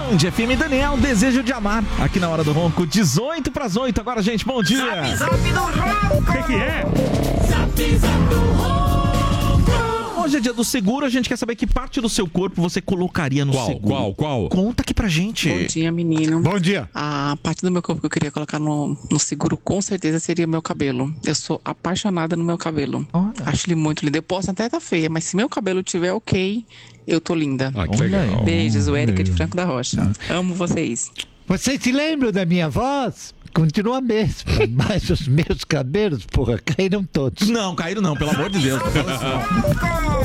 Band FM, Daniel, Desejo de Amar, aqui na Hora do Ronco, 18 para as 8. Agora, gente, bom dia. Zap, zap do Ronco. O que é? Zap, zap do Ronco. Hoje é dia do seguro, a gente quer saber que parte do seu corpo você colocaria no seguro. Qual? Conta aqui pra gente. Bom dia, menino. Bom dia. A parte do meu corpo que eu queria colocar no seguro, com certeza, seria meu cabelo. Eu sou apaixonada no meu cabelo. Olha. Acho ele muito lindo. Eu posso até estar feia, mas se meu cabelo tiver ok, eu tô linda. Ah, que legal. Beijos, o Érica de Franco da Rocha. Amo vocês. Vocês se lembram da minha voz? Continua a mesma, mas os meus cabelos, porra, caíram todos. Não, caíram não, pelo amor de Deus.